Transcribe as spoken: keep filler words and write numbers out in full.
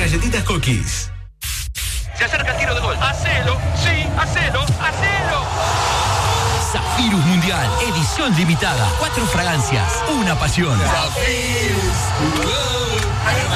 galletitas Cookies. Se acerca el tiro de gol. ¡Hacelo! ¡Sí! ¡Hacelo! ¡Hacelo! Zafirus Mundial, edición limitada. Cuatro fragancias, una pasión. Zafirus.